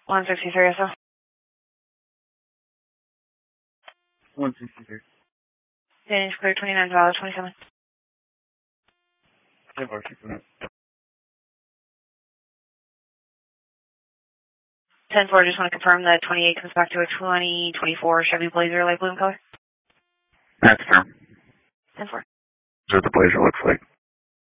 163 SO. 163. Standings clear 29,27. 10-4, just want to confirm that 28 comes back to a 2024 Chevy Blazer light blue in color. That's firm. 10-4. That's what the Blazer looks like.